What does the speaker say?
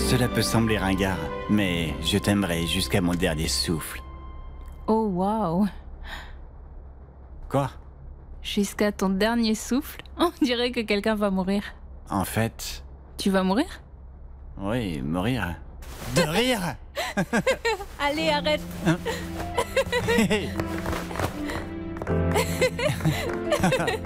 Cela peut sembler ringard, mais je t'aimerai jusqu'à mon dernier souffle. Oh waouh. Quoi? Jusqu'à ton dernier souffle? On dirait que quelqu'un va mourir. En fait... Tu vas mourir? Oui, mourir. De rire. Allez, arrête. Hey.